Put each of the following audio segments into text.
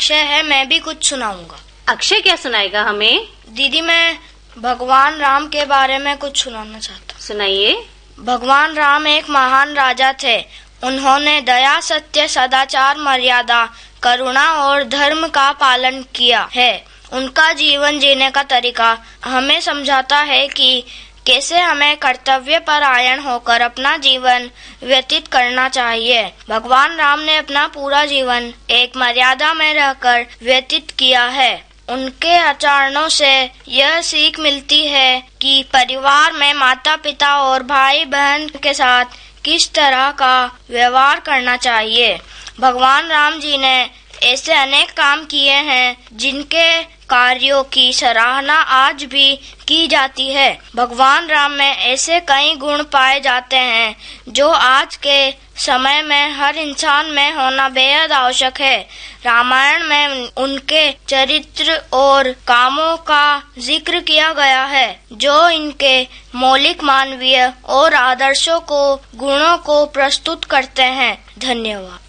अक्षय है, मैं भी कुछ सुनाऊंगा। अक्षय क्या सुनाएगा हमें? दीदी, मैं भगवान राम के बारे में कुछ सुनाना चाहता हूँ। सुनाइए। भगवान राम एक महान राजा थे। उन्होंने दया, सत्य, सदाचार, मर्यादा, करुणा और धर्म का पालन किया है। उनका जीवन जीने का तरीका हमें समझाता है कि कैसे हमें कर्तव्य परायण होकर अपना जीवन व्यतीत करना चाहिए। भगवान राम ने अपना पूरा जीवन एक मर्यादा में रहकर व्यतीत किया है। उनके आचरणों से यह सीख मिलती है कि परिवार में माता पिता और भाई बहन के साथ किस तरह का व्यवहार करना चाहिए। भगवान राम जी ने ऐसे अनेक काम किए हैं जिनके कार्यों की सराहना आज भी की जाती है। भगवान राम में ऐसे कई गुण पाए जाते हैं जो आज के समय में हर इंसान में होना बेहद आवश्यक है। रामायण में उनके चरित्र और कामों का जिक्र किया गया है जो इनके मौलिक मानवीय और आदर्शों को गुणों को प्रस्तुत करते हैं। धन्यवाद।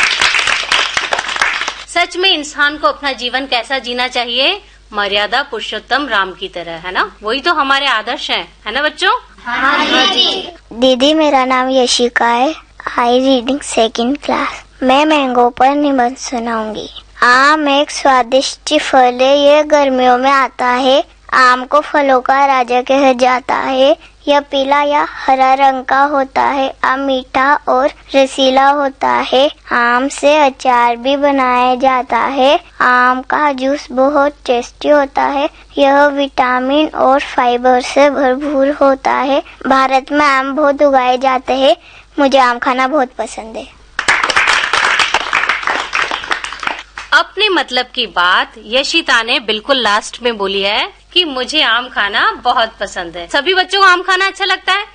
सच में इंसान को अपना जीवन कैसा जीना चाहिए? मर्यादा पुरुषोत्तम राम की तरह, है ना? वही तो हमारे आदर्श हैं, है ना बच्चों? हाँ जी। दीदी, मेरा नाम यशिका है। I reading 2nd class. मैं मैंगो पर निबंध सुनाऊंगी। आम एक स्वादिष्ट फल है। यह गर्मियों में आता है। आम को फलों का राजा कहा जाता है। यह पीला या हरा रंग का होता है। आम मीठा और रसीला होता है। आम से अचार भी बनाया जाता है। आम का जूस बहुत टेस्टी होता है। यह विटामिन और फाइबर से भरपूर होता है। भारत में आम बहुत उगाए जाते हैं। मुझे आम खाना बहुत पसंद है। अपने मतलब की बात यशिता ने बिल्कुल लास्ट में बोली है कि मुझे आम खाना बहुत पसंद है। सभी बच्चों को आम खाना अच्छा लगता है?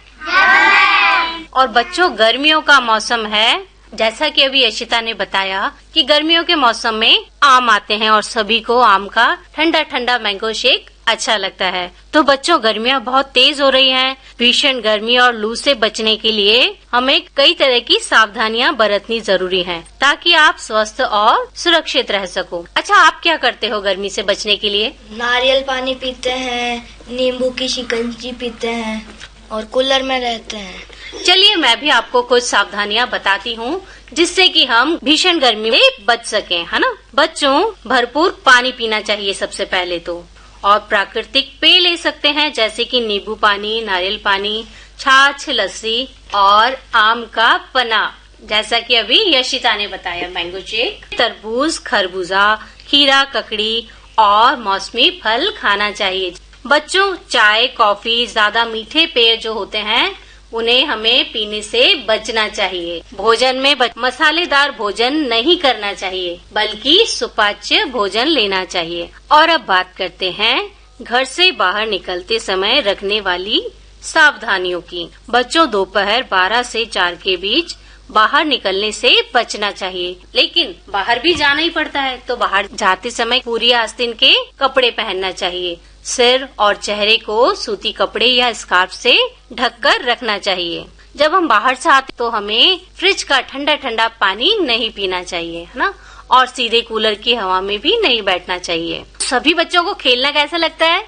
और बच्चों, गर्मियों का मौसम है। जैसा कि अभी यशिता ने बताया कि गर्मियों के मौसम में आम आते हैं और सभी को आम का ठंडा ठंडा मैंगो शेक अच्छा लगता है। तो बच्चों, गर्मियाँ बहुत तेज हो रही हैं। भीषण गर्मी और लू से बचने के लिए हमें कई तरह की सावधानियां बरतनी जरूरी हैं ताकि आप स्वस्थ और सुरक्षित रह सको। अच्छा, आप क्या करते हो गर्मी से बचने के लिए? नारियल पानी पीते हैं, नींबू की शिकंजी पीते हैं और कूलर में रहते हैं। चलिए, मैं भी आपको कुछ सावधानियां बताती हूँ जिससे कि हम भीषण गर्मी में बच सकें, है ना? बच्चों, भरपूर पानी पीना चाहिए सबसे पहले तो, और प्राकृतिक पेय ले सकते हैं जैसे कि नींबू पानी, नारियल पानी, छाछ, लस्सी और आम का पन्ना, जैसा कि अभी यशिता ने बताया, मैंगो शेक। तरबूज, खरबूजा, खीरा, ककड़ी और मौसमी फल खाना चाहिए। बच्चों, चाय, कॉफी, ज्यादा मीठे पेय जो होते हैं उन्हें हमें पीने से बचना चाहिए। भोजन में मसालेदार भोजन नहीं करना चाहिए बल्कि सुपाच्य भोजन लेना चाहिए। और अब बात करते हैं घर से बाहर निकलते समय रखने वाली सावधानियों की। बच्चों, दोपहर 12 से 4 के बीच बाहर निकलने से बचना चाहिए, लेकिन बाहर भी जाना ही पड़ता है तो बाहर जाते समय पूरी आस्तीन के कपड़े पहनना चाहिए। सिर और चेहरे को सूती कपड़े या स्कार्फ से ढककर रखना चाहिए। जब हम बाहर से आते तो हमें फ्रिज का ठंडा ठंडा पानी नहीं पीना चाहिए, है ना? और सीधे कूलर की हवा में भी नहीं बैठना चाहिए। सभी बच्चों को खेलना कैसा लगता है?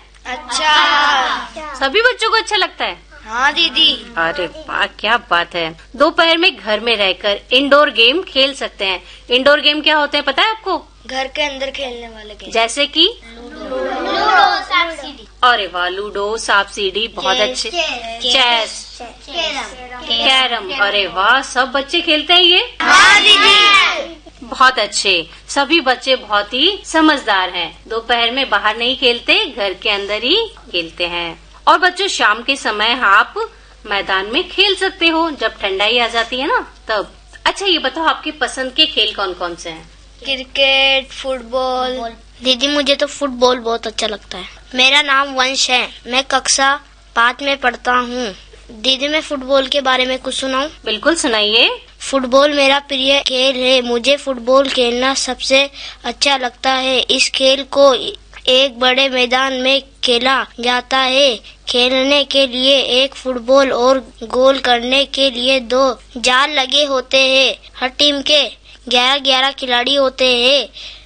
अच्छा। सभी बच्चों को अच्छा लगता है? हाँ दीदी। अरे वाह, क्या बात है। दोपहर में घर में रहकर इंडोर गेम खेल सकते हैं। इंडोर गेम क्या होते हैं पता है आपको? घर के अंदर खेलने वाले गेम, जैसे कि लूडो, सांप सीढ़ी। अरे वाह, लूडो, सांप सीढ़ी, बहुत अच्छे। चेस, कैरम, अरे वाह, सब बच्चे खेलते हैं ये? हाँ दीदी। बहुत अच्छे। सभी बच्चे बहुत ही समझदार हैं। दोपहर में बाहर नहीं खेलते, घर के अंदर ही खेलते हैं। और बच्चों, शाम के समय आप मैदान में खेल सकते हो जब ठंडाई आ जाती है ना, तब। अच्छा, ये बताओ आपके पसंद के खेल कौन कौन से हैं? Cricket, football. दीदी, मुझे तो फुटबॉल बहुत अच्छा लगता है। मेरा नाम वंश है, मैं कक्षा 5 में पढ़ता हूँ। दीदी, मैं फुटबॉल के बारे में कुछ सुनाऊं? बिल्कुल, सुनाइए। फुटबॉल मेरा प्रिय खेल है। मुझे फुटबॉल खेलना सबसे अच्छा लगता है। इस खेल को एक बड़े मैदान में खेला जाता है। खेलने के लिए एक फुटबॉल और गोल करने के लिए 2 जाल लगे होते हैं। हर टीम के 11-11 खिलाड़ी होते हैं।